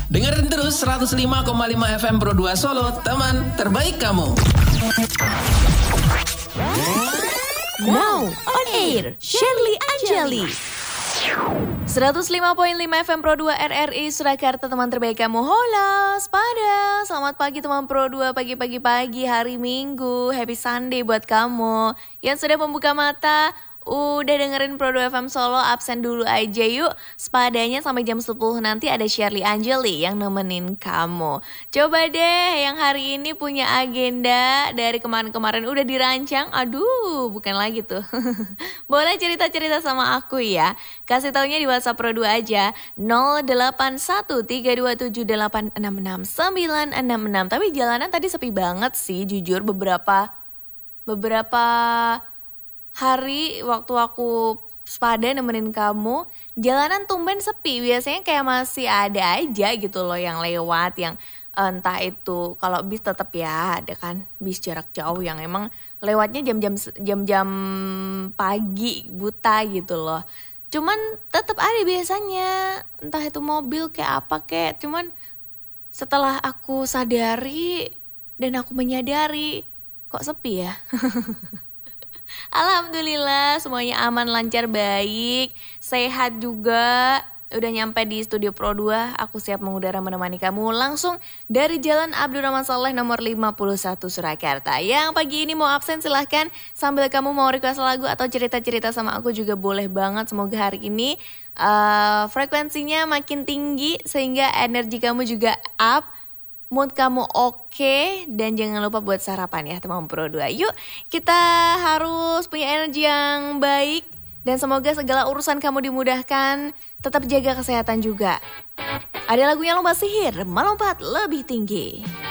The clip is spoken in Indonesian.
Dengerin terus 105,5 FM Pro 2 Solo, teman terbaik kamu. Now on air, Shirley Anjali. 105.5 FM Pro 2 RRI Surakarta, teman terbaik kamu. Hola, Spada. Selamat pagi teman Pro 2, pagi hari Minggu. Happy Sunday buat kamu yang sudah membuka mata. Udah dengerin Pro 2 FM Solo, absen dulu aja yuk. Spadanya sampai jam 10 nanti ada Shirley Anjali yang nemenin kamu. Coba deh yang hari ini punya agenda dari kemarin-kemarin udah dirancang. Aduh, bukan lagi tuh. Boleh cerita-cerita sama aku ya. Kasih taunya di WhatsApp Pro 2 aja. 081327866966. Tapi jalanan tadi sepi banget sih, jujur beberapa hari waktu aku Spada nemenin kamu, jalanan tumben sepi. Biasanya kayak masih ada aja gitu loh yang lewat, yang entah itu kalau bis tetap ya ada kan bis jarak jauh yang emang lewatnya jam-jam pagi buta gitu loh. Cuman tetap ada biasanya, entah itu mobil kayak apa kayak. Cuman setelah aku sadari dan aku menyadari kok sepi ya. Alhamdulillah semuanya aman, lancar, baik, sehat juga. Udah nyampe di studio Pro 2, aku siap mengudara menemani kamu langsung dari Jalan Abdurrahman Saleh nomor 51 Surakarta. Yang pagi ini mau absen silahkan, sambil kamu mau request lagu atau cerita-cerita sama aku juga boleh banget. Semoga hari ini frekuensinya makin tinggi sehingga energi kamu juga up, mood kamu oke, dan jangan lupa buat sarapan ya teman Pro 2. Yuk kita harus punya energi yang baik dan semoga segala urusan kamu dimudahkan. Tetap jaga kesehatan juga. Ada lagunya Lomba Sihir, melompat lebih tinggi.